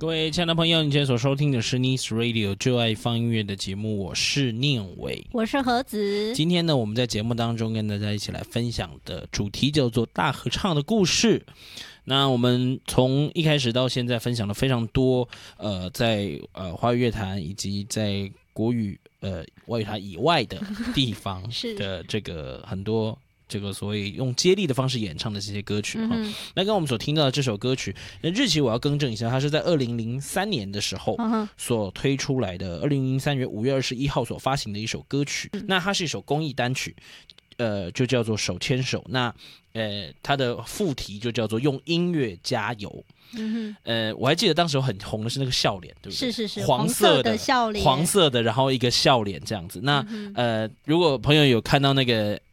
各位亲爱的朋友，你现在所收听的是 Nice Radio 就爱放音乐的节目，我是念伟， 我是何子。 今天呢，我们在节目当中跟大家一起来分享的主题叫做大合唱的故事。那我们从一开始到现在分享了非常多，在华语乐坛以及在国语外语坛以外的地方的这个很多这个所谓用接力的方式演唱的这些歌曲哈。那刚刚我们所听到的这首歌曲，日期我要更正一下，它是在2003年的时候所推出来的，2003年5月21号所发行的一首歌曲。那它是一首公益单曲，就叫做手牵手。那它的副题就叫做用音乐加油。我还记得当时很红的是那个笑脸，对不对？ 是黄色的笑脸， 黄色的，然后一个笑脸这样子。那如果朋友有看到那个